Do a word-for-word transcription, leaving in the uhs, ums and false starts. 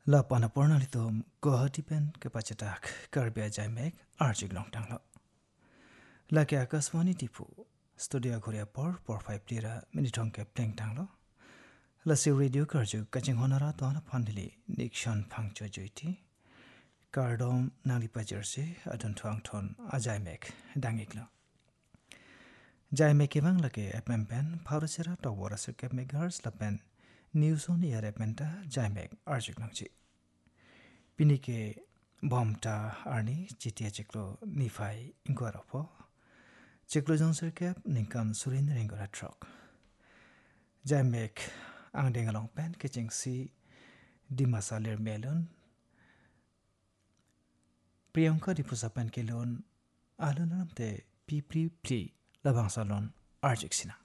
La pana porna lito Guwahati pen ke pacetak karbia jaimek arjik long tanglo. La ke akaswani tipu studio korea por por five plira minitong ke pleng tanglo. La si radio karju kaching honara toana pandili nikshon pangcho joiti. Kardom nalipa jersey adon tuang ton ajaimek dangiklo. Jaimek evang lake epem pen paurasera tawara sirke megahertz la pen news on air epenta jaimek arjik longchi. Pinike bomta arni chitia chiklo nifai inkwarapo. Chiklo jong sirke ningkam surin ringora trok. Jaimek ang dengalong pen kiching si dimasalir melon. Priyanka dipusapan kelon alon ramte pi pri pli labang salon arjik sina.